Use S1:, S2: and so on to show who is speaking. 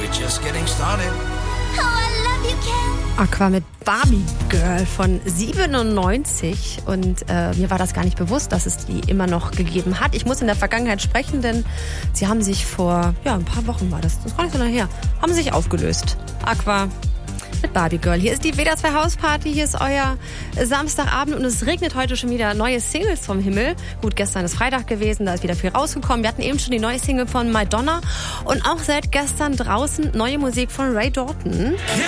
S1: we're just getting started.
S2: Oh, I love you, Ken.
S3: Aqua mit Barbie Girl von 97 und mir war das gar nicht bewusst, dass es die immer noch gegeben hat. Ich muss in der Vergangenheit sprechen, denn sie haben sich vor, ein paar Wochen war das ist gar nicht so lange her, haben sich aufgelöst. Aqua mit Barbie Girl. Hier ist die WDR 2 Hausparty, hier ist euer Samstagabend und es regnet heute schon wieder neue Singles vom Himmel. Gut, gestern ist Freitag gewesen, da ist wieder viel rausgekommen. Wir hatten eben schon die neue Single von Madonna und auch seit gestern draußen neue Musik von Ray Dalton.
S1: Yeah,